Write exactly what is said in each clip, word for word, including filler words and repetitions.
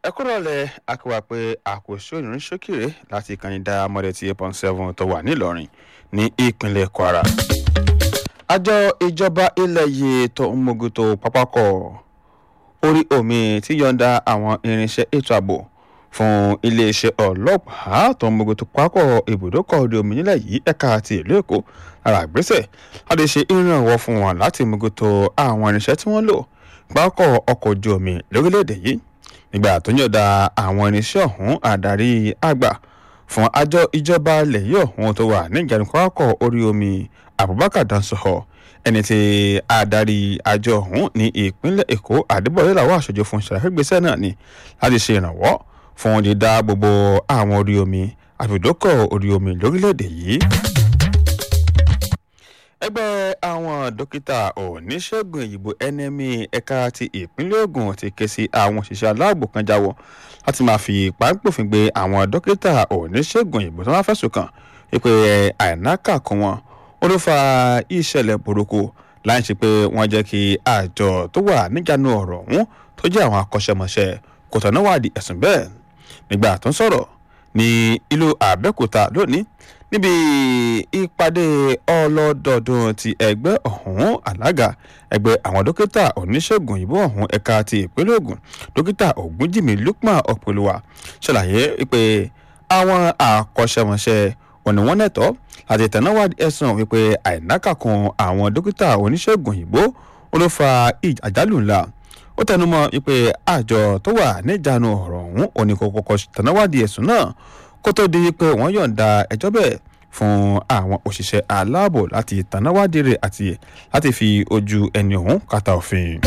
ẹ kúrò lẹ akíwá pé àkóso ìrìn ṣókèrè láti ìkànnì Diamond eight point seven tó wà nílọrin ní ìpínlẹ̀ Kwara. àjọ ìjọba ilẹ̀ yìí tó ń mójútó pápákọ̀ orí omi ti yọ̀ǹda àwọn irinṣẹ́ ètò ààbò fún iléeṣẹ́ ọlọ́pàá tó ń mójútó pápákọ̀ ibùdókọ̀ orí omi nílẹ̀ yìí ẹ̀ka àti ìlú Èkó lára ìgbésẹ̀ láti ṣe ìrànwọ́ fún wọn láti mójútó àwọn irinṣẹ́ tí wọ́n lò pápákọ̀ ọkọ̀ ojú omi lórílẹ̀‐èdè yìí. nígbà tó yọ̀ǹda àwọn irinṣẹ́ ọ̀hún adarí àgbà fún àjọ ìjọba ilẹ̀ yìí ọ̀hún tó wà ní ìjànù pápákọ̀ orí omi Abubakar Dansoko ẹni tí adarí àjọ ọ̀hún ní ìpínlẹ̀ Èkó Adébọ̀lé làwọn aṣojú fún ṣàlàyé ìgbésẹ̀ náà ni láti ṣe ìrànwọ́ fún dídá gbogbo àwọn orí omi àbùdókọ̀ orí omi lórílẹ̀‐èdè yìí. ẹgbẹ́ àwọn dókítà oníṣègùn òyìnbó N M A ẹ̀ka ti ìpínlẹ̀ Ògùn ti ké sí àwọn òṣìṣẹ́ aláàbò kan jáwọ́ láti máa fi páńpòfin gbé àwọn dókítà oníṣègùn òyìnbó tó máa fẹ̀sùn kàn wípé àìnákà kún wọn ó ló fa ìṣẹ̀lẹ̀ burúkú láì ṣe pé wọ́n jẹ́ kí àjọ tó wà níjànú ọ̀rọ̀ ọ̀hún tó jẹ́ àwọn akọ́ṣẹ́mọṣẹ́ kò tọ̀nà wádìí ẹ̀sùn bẹ́ẹ̀. nígbà tó ń sọ̀rọ̀ ní ìlú Àbẹ́òkúta lónìí níbi ìpàdé ọlọ́dọọdún ti ẹgbẹ́ ọ̀hún alága ẹgbẹ́ àwọn dókítà oníṣègùn òyìnbó ọ̀hún ẹ̀ka ti ìpínlẹ̀ Ògùn dókítà Ògúnjìmí Lukman Ọ̀pẹ̀lúwà ṣàlàyé pé àwọn akọ́ṣẹ́mọṣẹ́ òní wọn nẹ̀tọ́ láti tẹ̀náwádìí ẹ̀sùn wípé àìnákàkún àwọn dókítà oníṣègùn òyìnbó ló fa àjálù ńlá. ó tẹnumọ́ wípé àjọ tó wà níjànú ọ̀rọ̀ ọ̀hún òní kò kọ́kọ́ tẹ̀náwádìí ẹ̀sùn náà kó tó di pé wọ́n yọ̀ǹda ẹjọ́ bẹ́ẹ̀ fún àwọn òṣìṣẹ́ aláàbò láti tẹ̀náwádìí rẹ̀ àti láti fi ojú ẹni ọ̀hún kàtà òfin.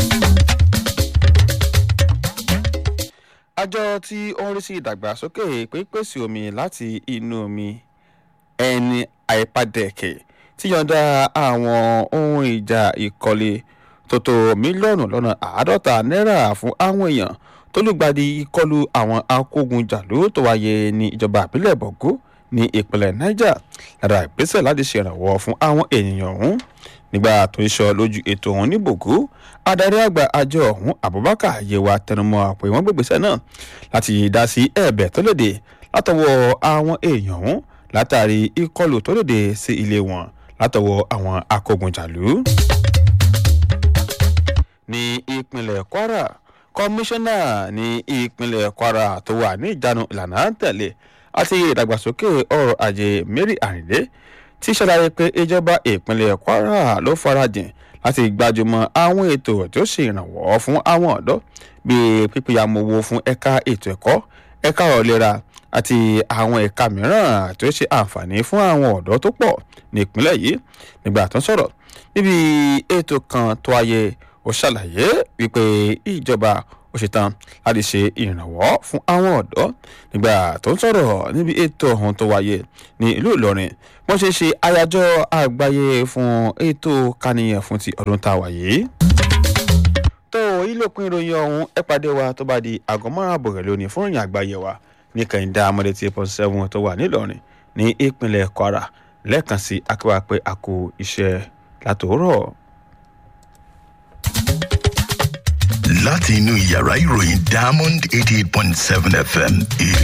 àjọ tí ó ń rí sí ìdàgbàsókè pípèsè omi láti inú omi ẹni àìpadẹ̀kẹ̀ tí yọ̀ǹda àwọn ohun ìjà ìkọ́lé tó tó mílíọ̀nù lọ́nà àádọ́ta náírà fún àwọn èèyàn tó lùgbàdì ìkọlù àwọn akógunjàlú tó wáyé ní ìjọba ìbílẹ̀ Bọ̀gó ní ìpínlẹ̀ Niger lára ìgbésẹ̀ láti ṣèrànwọ́ fún àwọn ènìyàn ọ̀hún. nígbà tó ń sọ lójú ètò ọ̀hún ní Bọ̀gó adarí àgbà àjọ ọ̀hún Abubakar Yewa tẹnumọ́ pé wọ́n gbégbésẹ̀ náà láti dá sí ẹ̀bẹ̀ tó léde látọwọ́ àwọn èèyàn ọ̀hún látàrí ìkọlù tó lòdì sí ilé wọn látọwọ́ àwọn akógunjàlú. ní ìpínlẹ̀ Kwara kọmíṣánná ní ìpínlẹ̀ Kwara tó wà ní ìjánu ìlànà tẹ̀lé àti ìdàgbàsókè ọrọ̀ ajé Mary Àrìndé ti ṣàlàyé pé ìjọba ìpínlẹ̀ Kwara ló farajìn láti gbájúmọ́ àwọn ètò tí ó ṣe ìrànwọ́ fún àwọn ọ̀dọ́ bíi pípéyàmówó fún ẹ̀ka ètò ẹ̀kọ́ ẹ̀ka ọ̀lẹ́ra àti àwọn ẹ̀ka mìíràn tí ó ṣe àǹfààní fún àwọn ọ̀dọ́ tó pọ̀ ní ìpínlẹ̀ yìí. nígbà tó ń sọ̀rọ̀ níbi ètò kan tó wáyé ó ṣàlàyé wípé ìjọba ó ṣetán láti ṣe ìrànwọ́ fún àwọn ọ̀dọ́. nígbà tó ń sọ̀rọ̀ níbi ètò ọ̀hún tó wáyé ní ìlú Ìlọrin wọ́n ṣe ṣe àyájọ́ àgbáyé fún ètò kànìyàn fún ti ọdún tá a wà yìí. tó ìlòpin ìròyìn ọ̀hún ẹ pàdé wa tó bá di aago márùn-ún àbọ̀ rẹ̀ lónìí fún ìròyìn àgbáyé wa ní kẹ́hìn Diamond eight point seven tó wà nílọrin ní ìpínlẹ̀ Kwara lẹ́ẹ̀kan sí akíwá pé a kú iṣẹ́ látòórọ̀. láti inú yàrá ìròyìn Diamond eighty eight point seven F M.